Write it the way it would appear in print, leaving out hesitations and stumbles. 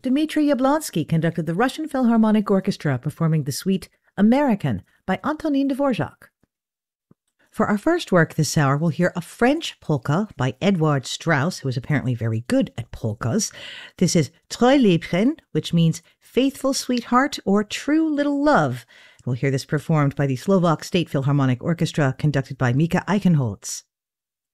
Dmitry Yablonsky conducted the Russian Philharmonic Orchestra performing the suite American by Antonin Dvorak. For our first work this hour, we'll hear a French polka by Edouard Strauss, who is apparently very good at polkas. This is Treu Liebchen, which means faithful sweetheart or true little love. We'll hear this performed by the Slovak State Philharmonic Orchestra, conducted by Mika Eichenholz.